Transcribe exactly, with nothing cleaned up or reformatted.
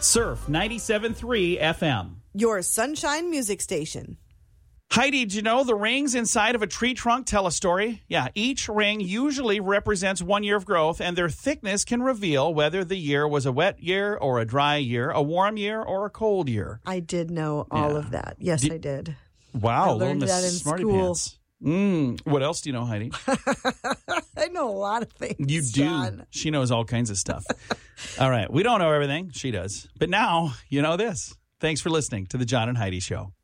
Surf ninety-seven point three F M. Your Sunshine Music Station. Heidi, did you know the rings inside of a tree trunk tell a story? Yeah, each ring usually represents one year of growth, and their thickness can reveal whether the year was a wet year or a dry year, a warm year or a cold year. I did know all Yeah. of that. Yes, Did- I did. Wow, I little learned Miss that in Smarty school. Pants. Mm, what else do you know, Heidi? I know a lot of things. You do. John. She knows all kinds of stuff. All right, we don't know everything. She does. But now you know this. Thanks for listening to the John and Heidi Show.